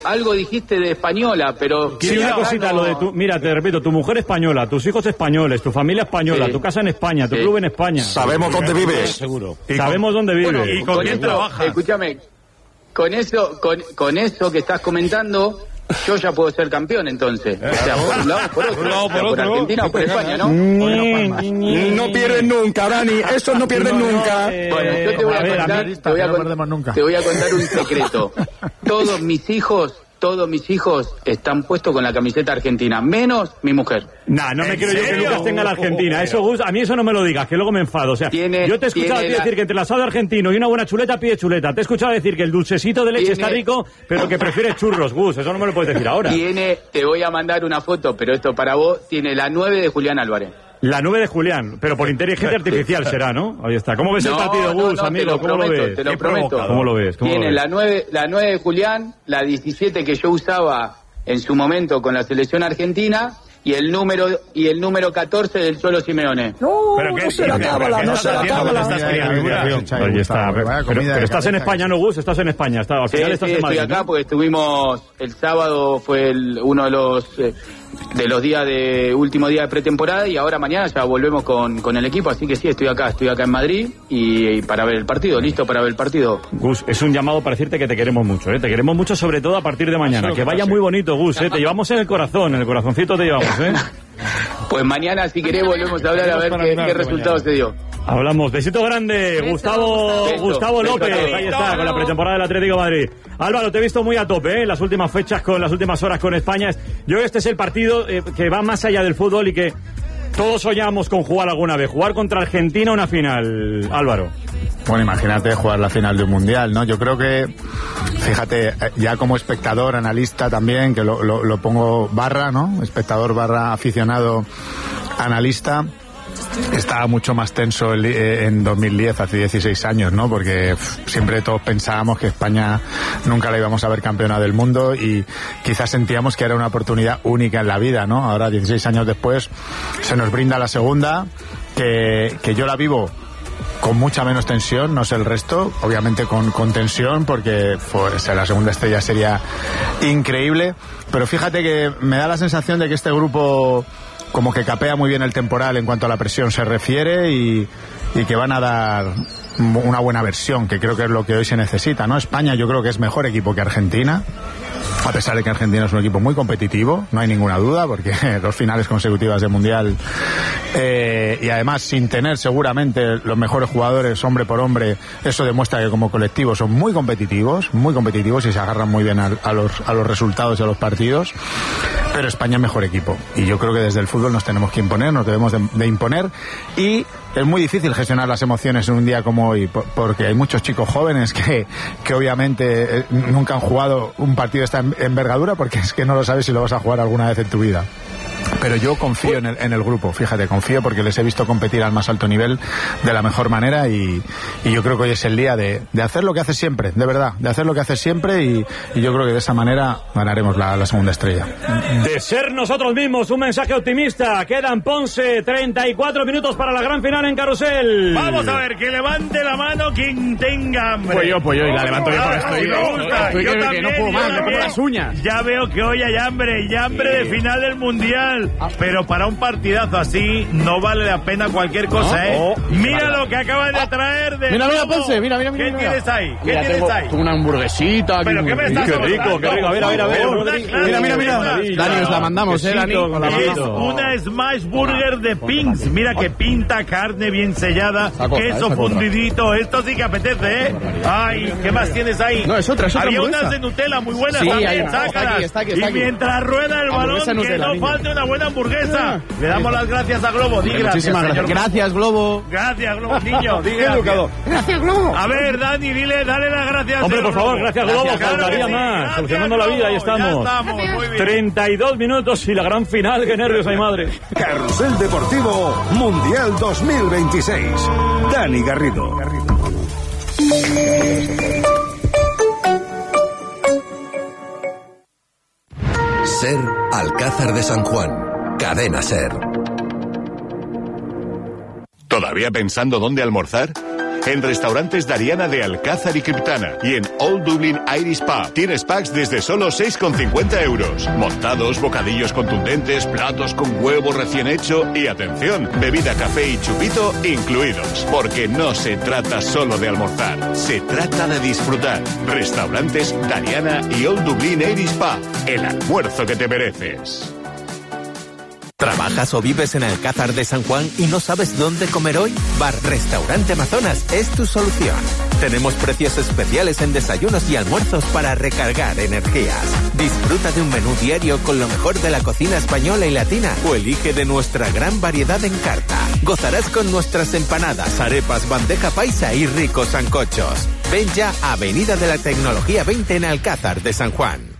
Algo dijiste de española, pero... Sí, una cosita, lo de tu... Mira, te repito, tu mujer española, tus hijos españoles, tu familia española, tu casa en España, tu club en España. Sabemos dónde vives. Seguro. Sabemos dónde vives. Bueno, ¿Y con quién trabajas? Escúchame, con eso que estás comentando... Yo ya puedo ser campeón, entonces. O sea, por un lado, por otro. Por Argentina o por España, ¿no? No pierden nunca, Dani. Esos no pierden nunca. Bueno, yo te voy a contar un secreto. Todos mis hijos están puestos con la camiseta argentina, menos mi mujer. No me quiero yo que Lucas tenga la Argentina. Eso, Gus, a mí eso no me lo digas, que luego me enfado. O sea, yo te he escuchado a ti decir que entre el asado argentino y una buena chuleta pide chuleta. Te he escuchado decir que el dulcecito de leche está rico, pero que prefieres churros, Gus. Eso no me lo puedes decir ahora. Te voy a mandar una foto, pero esto para vos, tiene la 9 de Julián Álvarez. La 9 de Julián, pero por inteligencia artificial será, ¿no? Ahí está. ¿Cómo ves el partido, Gus, amigo? ¿Cómo lo ves? Te lo prometo. ¿Cómo lo ves? Tiene la 9 de Julián, la 17 que yo usaba en su momento con la selección argentina y el número 14 del Cholo Simeone. No se la cábala. Ahí está. Pero estás en España, ¿no, Gus? Estás en España. Al final estás en Madrid. Estoy acá porque estuvimos, el sábado fue uno de los días de último día de pretemporada y ahora mañana ya volvemos con el equipo, así que sí, estoy acá en Madrid y para ver el partido, listo para ver el partido. Gus, es un llamado para decirte que te queremos mucho, te queremos mucho, sobre todo a partir de mañana, que vaya muy bonito, Gus, te llevamos en el corazoncito te llevamos, Pues mañana, si querés, volvemos a hablar a ver qué resultado se dio. Hablamos. Besito grande, Gustavo López. Ahí está, con la pretemporada del Atlético de Madrid. Álvaro, te he visto muy a tope, en las últimas fechas, con las últimas horas con España. Yo creo que este es el partido que va más allá del fútbol y que todos soñamos con jugar alguna vez. Jugar contra Argentina una final, Álvaro. Bueno, imagínate jugar la final de un mundial, ¿no? Yo creo que, fíjate, ya como espectador, analista también, que lo pongo barra, ¿no? Espectador barra aficionado, analista. Estaba mucho más tenso en 2010, hace 16 años, ¿no? Porque siempre todos pensábamos que España nunca la íbamos a ver campeona del mundo y quizás sentíamos que era una oportunidad única en la vida, ¿no? Ahora, 16 años después, se nos brinda la segunda, que yo la vivo con mucha menos tensión, no sé el resto, obviamente con tensión, porque la segunda estrella sería increíble, pero fíjate que me da la sensación de que este grupo como que capea muy bien el temporal en cuanto a la presión se refiere y que van a dar una buena versión, que creo que es lo que hoy se necesita, ¿no? España yo creo que es mejor equipo que Argentina, a pesar de que Argentina es un equipo muy competitivo, no hay ninguna duda, porque 2 finales consecutivas de Mundial y además sin tener seguramente los mejores jugadores hombre por hombre, eso demuestra que como colectivo son muy competitivos y se agarran muy bien a los resultados y a los partidos, pero España es mejor equipo y yo creo que desde el fútbol nos tenemos que imponer, nos debemos de imponer y es muy difícil gestionar las emociones en un día como hoy, porque hay muchos chicos jóvenes que obviamente nunca han jugado un partido de esta envergadura, porque es que no lo sabes si lo vas a jugar alguna vez en tu vida. Pero yo confío en el grupo, fíjate, confío porque les he visto competir al más alto nivel de la mejor manera y yo creo que hoy es el día de hacer lo que hace siempre, de verdad, de hacer lo que hace siempre y yo creo que de esa manera ganaremos la segunda estrella. De ser nosotros mismos, un mensaje optimista. Quedan, Ponce, 34 minutos para la gran final en Carrusel. Vamos a ver, que levante la mano quien tenga hambre. Pues yo, y la levanto yo por esto. Yo también, no puedo más, me pongo las uñas. Ya veo que hoy hay hambre, y hambre de final del Mundial. Pero para un partidazo así no vale la pena cualquier cosa, Mira lo que acaban de traer de... Mira, Ponce, mira. ¿Qué tienes ahí? Tengo una hamburguesita. ¿Pero qué me estás Qué rico. A ver. Mira. Dani, os la mandamos, Dani. Es una Smash Burger de Pins. Mira que pinta, carne bien sellada, queso fundidito. Esto sí que apetece, Ay, ¿qué más tienes ahí? No, es otra Había unas de Nutella muy buenas también, sácalas. Está aquí. Y mientras rueda el balón, que no falte una buena hamburguesa. Le damos las gracias a Globo. Di gracias. Muchísimas gracias. Gracias, Globo. Gracias, Globo, niño. Di gracias. Gracias, Globo. A ver, Dani, dale las gracias. Hombre, por favor, gracias, Globo. Faltaría más. Solucionando la vida, ahí estamos. Ya estamos, muy bien. 32 minutos y la gran final. Qué nervios hay, madre. Carrusel Deportivo Mundial 2026. Dani Garrido. SER Alcázar de San Juan. Cadena SER. ¿Todavía pensando dónde almorzar? En restaurantes Dariana de Alcázar y Criptana. Y en Old Dublin Irish Pub. Tienes packs desde solo 6,50 euros. Montados, bocadillos contundentes, platos con huevo recién hecho y, atención, bebida, café y chupito incluidos. Porque no se trata solo de almorzar, se trata de disfrutar. Restaurantes Dariana y Old Dublin Irish Pub. El almuerzo que te mereces. ¿Trabajas o vives en Alcázar de San Juan y no sabes dónde comer hoy? Bar Restaurante Amazonas es tu solución. Tenemos precios especiales en desayunos y almuerzos para recargar energías. Disfruta de un menú diario con lo mejor de la cocina española y latina o elige de nuestra gran variedad en carta. Gozarás con nuestras empanadas, arepas, bandeja paisa y ricos sancochos. Ven ya a Avenida de la Tecnología 20 en Alcázar de San Juan.